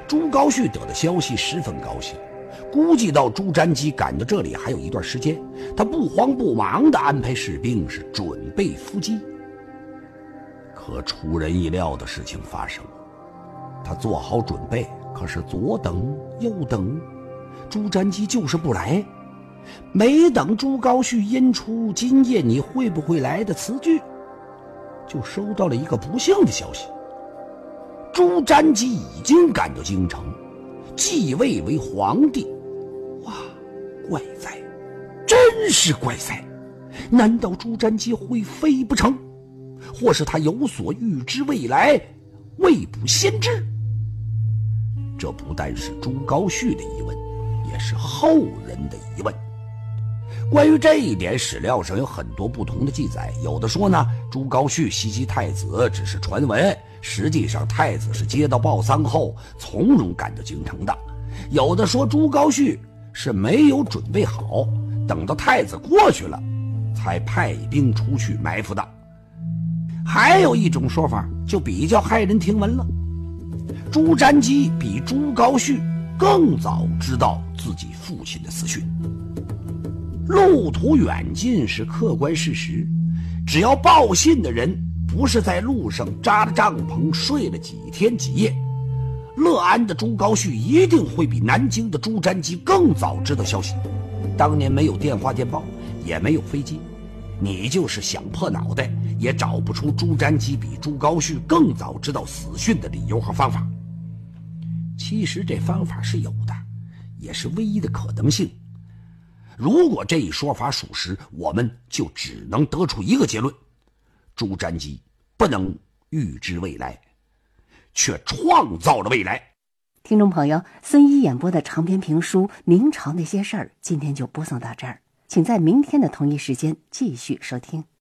朱高煦得的消息十分高兴，估计到朱瞻基赶到这里还有一段时间，他不慌不忙地安排士兵是准备伏击。可出人意料的事情发生了，他做好准备，可是左等右等，朱瞻基就是不来。没等朱高煦音出今夜你会不会来的词句，就收到了一个不幸的消息，朱瞻基已经赶到京城，继位为皇帝。哇，怪哉，真是怪哉！难道朱瞻基会飞不成？或是他有所预知未来，未卜先知？这不但是朱高煦的疑问，也是后人的疑问。关于这一点，史料上有很多不同的记载，有的说呢，朱高煦袭击太子只是传闻，实际上太子是接到报丧后从容赶到京城的；有的说朱高煦是没有准备好，等到太子过去了才派兵出去埋伏的。还有一种说法就比较骇人听闻了，朱瞻基比朱高煦更早知道自己父亲的死讯。路途远近是客观事实，只要报信的人不是在路上扎了帐篷睡了几天几夜，乐安的朱高煦一定会比南京的朱瞻基更早知道消息。当年没有电话电报，也没有飞机，你就是想破脑袋也找不出朱瞻基比朱高煦更早知道死讯的理由和方法。其实这方法是有的，也是唯一的可能性。如果这一说法属实，我们就只能得出一个结论：朱瞻基不能预知未来，却创造了未来。 听众朋友，孙一演播的长篇评书《明朝那些事儿》今天就播送到这儿，请在明天的同一时间继续收听。